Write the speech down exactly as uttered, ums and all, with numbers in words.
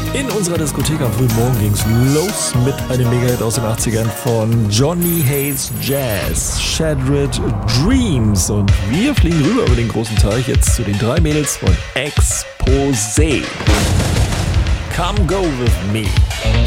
In unserer Diskothek am frühen Morgen ging's los mit einem Mega-Hit aus den achtzigern von Johnny Hayes Jazz, Shattered Dreams. Und wir fliegen rüber über den großen Teich jetzt zu den drei Mädels von Exposé. Come Go With Me.